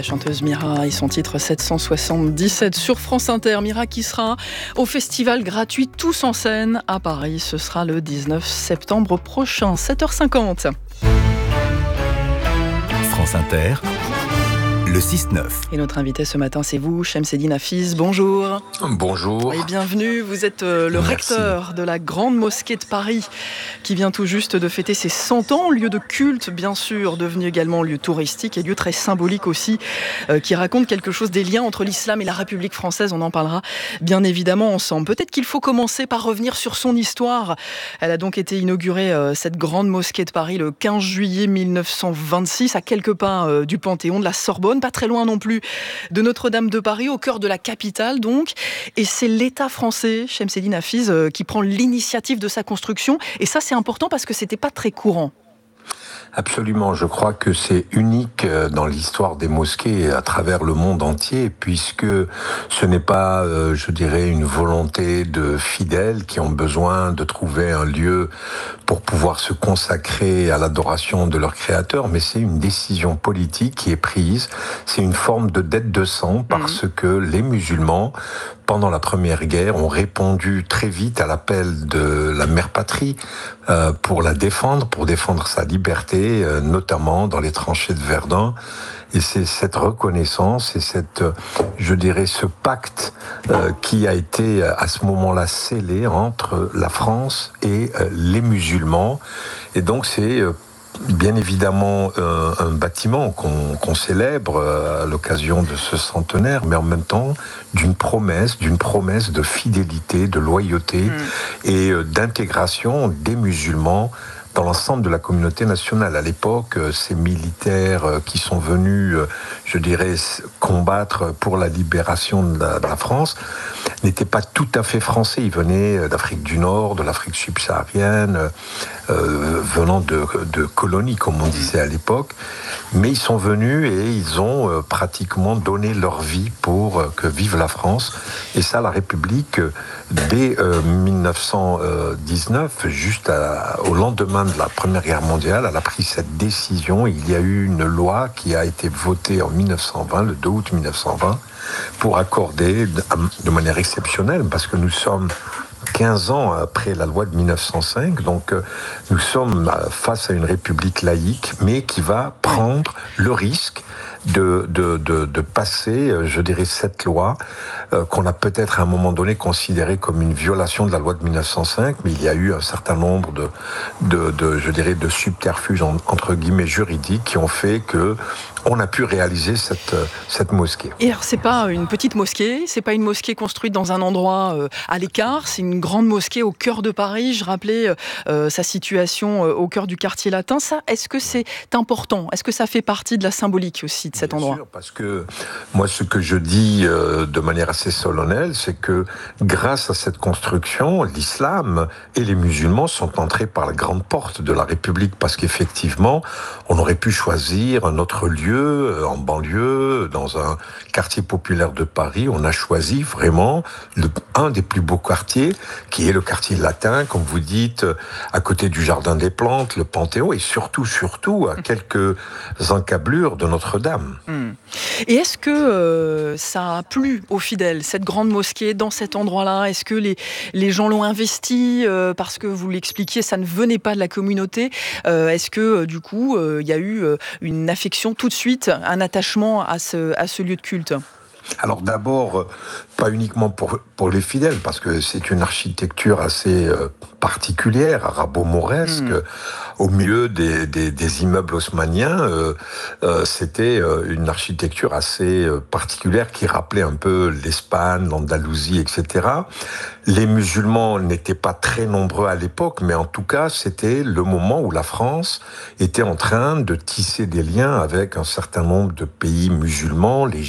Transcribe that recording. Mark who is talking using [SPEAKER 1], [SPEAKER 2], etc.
[SPEAKER 1] la chanteuse Mira et son titre 777 sur France Inter. Mira qui sera au festival gratuit Tous en scène à Paris. Ce sera le 19 septembre prochain, 7h50.
[SPEAKER 2] France Inter, le 6-9.
[SPEAKER 1] Et notre invité ce matin, c'est vous, Chemseddine Hafiz. Bonjour.
[SPEAKER 3] Bonjour.
[SPEAKER 1] Et bienvenue. Vous êtes le recteur de la Grande Mosquée de Paris, qui vient tout juste de fêter ses 100 ans. Lieu de culte, bien sûr, devenu également lieu touristique et lieu très symbolique aussi, qui raconte quelque chose des liens entre l'islam et la République française. On en parlera bien évidemment ensemble. Peut-être qu'il faut commencer par revenir sur son histoire. Elle a donc été inaugurée, cette Grande Mosquée de Paris, le 15 juillet 1926, à quelques pas du Panthéon, de la Sorbonne, pas très loin non plus de Notre-Dame de Paris, au cœur de la capitale donc. Et c'est l'État français, Chemseddine Hafiz, qui prend l'initiative de sa construction. Et ça, c'est important parce que c'était pas très courant.
[SPEAKER 3] Absolument, je crois que c'est unique dans l'histoire des mosquées à travers le monde entier, puisque ce n'est pas, je dirais, une volonté de fidèles qui ont besoin de trouver un lieu pour pouvoir se consacrer à l'adoration de leur créateur, mais c'est une décision politique qui est prise. C'est une forme de dette de sang parce que les musulmans, pendant la Première Guerre, ont répondu très vite à l'appel de la mère patrie pour la défendre, pour défendre sa liberté, notamment dans les tranchées de Verdun. Et c'est cette reconnaissance et cette, je dirais, ce pacte qui a été à ce moment-là scellé entre la France et les musulmans. Et donc c'est bien évidemment un bâtiment qu'on célèbre à l'occasion de ce centenaire, mais en même temps d'une promesse de fidélité, de loyauté et d'intégration des musulmans dans l'ensemble de la communauté nationale. À l'époque, ces militaires qui sont venus, je dirais, combattre pour la libération de la France, n'étaient pas tout à fait français. Ils venaient d'Afrique du Nord, de l'Afrique subsaharienne, venant de colonies, comme on disait à l'époque. Mais ils sont venus et ils ont pratiquement donné leur vie pour que vive la France. Et ça, la République, dès 1919, juste au lendemain de la Première Guerre mondiale, elle a pris cette décision. Il y a eu une loi qui a été votée en 1920, le 2 août 1920, pour accorder de manière exceptionnelle, parce que nous sommes 15 ans après la loi de 1905, donc nous sommes face à une république laïque, mais qui va prendre le risque de passer, je dirais, cette loi qu'on a peut-être à un moment donné considérée comme une violation de la loi de 1905, mais il y a eu un certain nombre je dirais, de subterfuges entre guillemets juridiques qui ont fait que on a pu réaliser cette mosquée.
[SPEAKER 1] Et alors, c'est pas une petite mosquée, c'est pas une mosquée construite dans un endroit à l'écart, c'est une grande mosquée au cœur de Paris. Je rappelais sa situation au cœur du quartier latin. Ça, est-ce que c'est important ? Est-ce que ça fait partie de la symbolique aussi de cet endroit ?
[SPEAKER 3] Bien sûr, parce que moi, ce que je dis de manière assez solennelle, c'est que grâce à cette construction, l'islam et les musulmans sont entrés par la grande porte de la République, parce qu'effectivement, on aurait pu choisir un autre lieu, en banlieue, dans un quartier populaire de Paris. On a choisi vraiment un des plus beaux quartiers, qui est le quartier latin, comme vous dites, à côté du Jardin des Plantes, le Panthéon, et surtout, à quelques encablures de Notre-Dame.
[SPEAKER 1] Et est-ce que ça a plu aux fidèles, cette grande mosquée, dans cet endroit-là ? Est-ce que les gens l'ont investi parce que, vous l'expliquiez, ça ne venait pas de la communauté ? Est-ce que, du coup, il y a eu une affection tout de suite, un attachement à ce lieu de culte ?
[SPEAKER 3] Alors d'abord, pas uniquement pour les fidèles, parce que c'est une architecture assez particulière, arabo-mauresque. Au milieu des immeubles haussmanniens, c'était une architecture assez particulière qui rappelait un peu l'Espagne, l'Andalousie, etc. Les musulmans n'étaient pas très nombreux à l'époque, mais en tout cas, c'était le moment où la France était en train de tisser des liens avec un certain nombre de pays musulmans, l'Égypte,